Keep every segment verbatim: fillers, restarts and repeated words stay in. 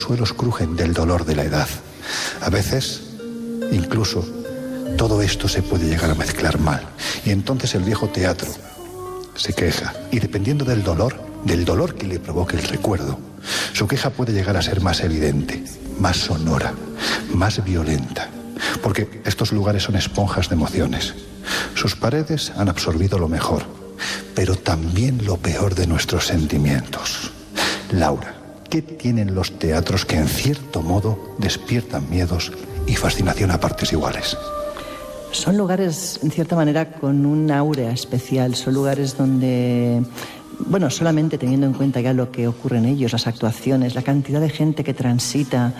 suelos crujen del dolor de la edad. A veces, incluso, todo esto se puede llegar a mezclar mal. Y entonces el viejo teatro se queja. Y dependiendo del dolor, del dolor que le provoque el recuerdo, su queja puede llegar a ser más evidente, más sonora, más violenta. Porque estos lugares son esponjas de emociones. Sus paredes han absorbido lo mejor, pero también lo peor de nuestros sentimientos. Laura, ¿qué tienen los teatros que en cierto modo despiertan miedos y fascinación a partes iguales? Son lugares, en cierta manera, con un aura especial. Son lugares donde, bueno, solamente teniendo en cuenta ya lo que ocurre en ellos, las actuaciones, la cantidad de gente que transita.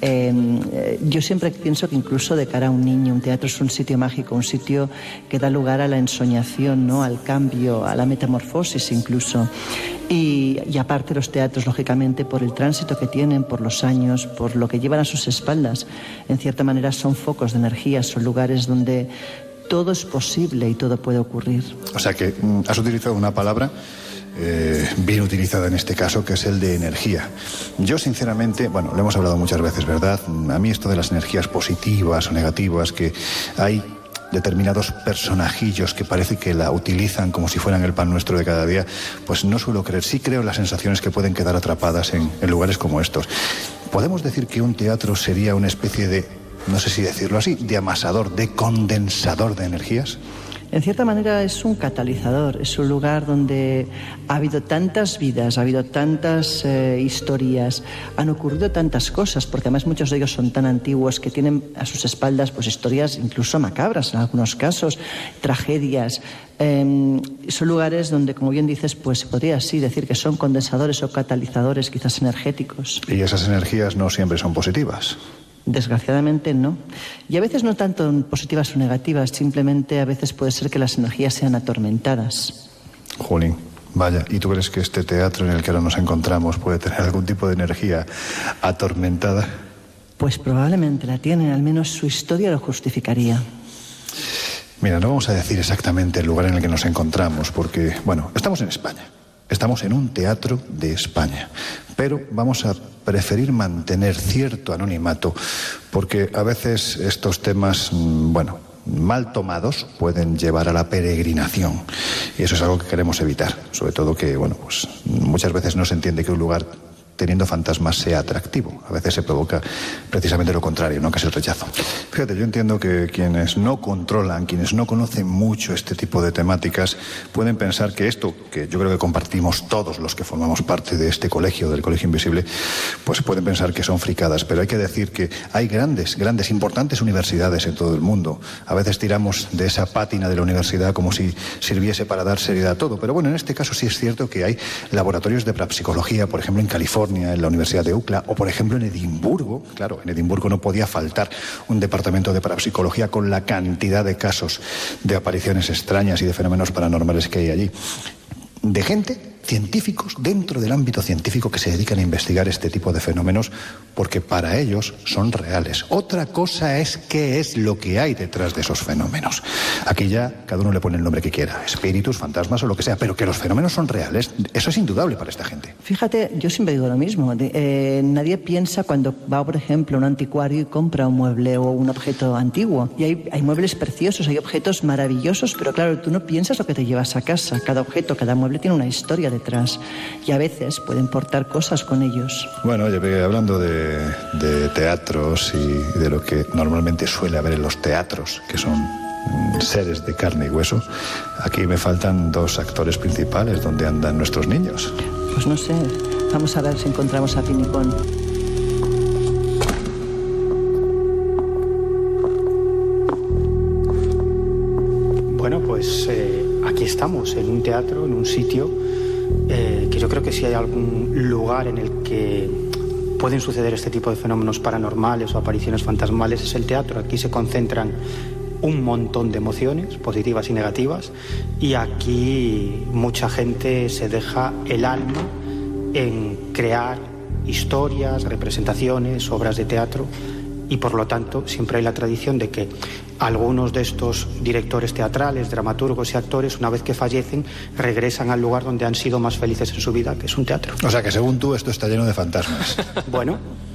Eh, yo siempre pienso que incluso de cara a un niño, un teatro es un sitio mágico, un sitio que da lugar a la ensoñación, ¿no? Al cambio, a la metamorfosis incluso. Y, y aparte los teatros, lógicamente, por el tránsito que tienen, por los años, por lo que llevan a sus espaldas, en cierta manera son focos de energía, son lugares donde todo es posible y todo puede ocurrir. O sea que has utilizado una palabra eh, bien utilizada en este caso, que es el de energía. Yo, sinceramente, bueno, lo hemos hablado muchas veces, ¿verdad? A mí esto de las energías positivas o negativas, que hay determinados personajillos que parece que la utilizan como si fueran el pan nuestro de cada día, pues no suelo creer. Sí creo en las sensaciones que pueden quedar atrapadas en, en lugares como estos. ¿Podemos decir que un teatro sería una especie de, no sé si decirlo así, de amasador, de condensador de energías? En cierta manera es un catalizador, es un lugar donde ha habido tantas vidas, ha habido tantas eh, historias, han ocurrido tantas cosas, porque además muchos de ellos son tan antiguos que tienen a sus espaldas pues historias incluso macabras en algunos casos, tragedias. Eh, son lugares donde, como bien dices, pues se podría así decir que son condensadores o catalizadores quizás energéticos. Y esas energías no siempre son positivas. Desgraciadamente no. Y a veces no tanto positivas o negativas, simplemente a veces puede ser que las energías sean atormentadas. Jolín, vaya, ¿y tú crees que este teatro en el que ahora nos encontramos puede tener algún tipo de energía atormentada? Pues probablemente la tiene, al menos su historia lo justificaría. Mira, no vamos a decir exactamente el lugar en el que nos encontramos, porque, bueno, estamos en España. Estamos en un teatro de España, pero vamos a preferir mantener cierto anonimato porque a veces estos temas, bueno, mal tomados pueden llevar a la peregrinación y eso es algo que queremos evitar, sobre todo que, bueno, pues muchas veces no se entiende que un lugar teniendo fantasmas sea atractivo. A veces se provoca precisamente lo contrario, ¿no? Que es el rechazo. Fíjate, yo entiendo que quienes no controlan, quienes no conocen mucho este tipo de temáticas, pueden pensar que esto, que yo creo que compartimos todos los que formamos parte de este colegio, del Colegio Invisible, pues pueden pensar que son fricadas, pero hay que decir que hay grandes, grandes, importantes universidades en todo el mundo. A veces tiramos de esa pátina de la universidad como si sirviese para dar seriedad a todo, pero bueno, en este caso sí es cierto que hay laboratorios de parapsicología, por ejemplo en California, en la Universidad de U C L A, o por ejemplo en Edimburgo. Claro, en Edimburgo no podía faltar un departamento de parapsicología con la cantidad de casos de apariciones extrañas y de fenómenos paranormales que hay allí. De gente, científicos dentro del ámbito científico que se dedican a investigar este tipo de fenómenos porque para ellos son reales. Otra cosa es qué es lo que hay detrás de esos fenómenos. Aquí ya cada uno le pone el nombre que quiera, espíritus, fantasmas o lo que sea, pero que los fenómenos son reales, eso es indudable para esta gente. Fíjate, yo siempre digo lo mismo, de, eh, nadie piensa cuando va, por ejemplo, a un anticuario y compra un mueble o un objeto antiguo. Y hay, hay muebles preciosos, hay objetos maravillosos, pero claro, tú no piensas lo que te llevas a casa. Cada objeto, cada mueble tiene una historia detrás y a veces pueden portar cosas con ellos. Bueno, oye, hablando de, de teatros y de lo que normalmente suele haber en los teatros, que son seres de carne y hueso, aquí me faltan dos actores principales. ¿Dónde andan nuestros niños? Pues no sé, vamos a ver si encontramos a Pinipón. Bueno, pues eh, aquí estamos, en un teatro, en un sitio eh, que yo creo que si hay algún lugar en el que pueden suceder este tipo de fenómenos paranormales o apariciones fantasmales es el teatro. Aquí se concentran un montón de emociones, positivas y negativas, y aquí mucha gente se deja el alma en crear historias, representaciones, obras de teatro, y por lo tanto siempre hay la tradición de que algunos de estos directores teatrales, dramaturgos y actores, una vez que fallecen, regresan al lugar donde han sido más felices en su vida, que es un teatro. O sea que según tú esto está lleno de fantasmas. Bueno,